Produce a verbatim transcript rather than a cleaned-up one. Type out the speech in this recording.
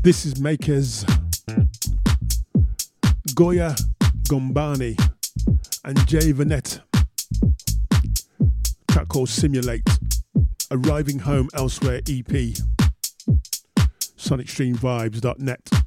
This is Makers, Goya Gombani and Jay Vanette. Track called Simulate, Arriving Home Elsewhere E P. Sonic Stream Vibes dot net.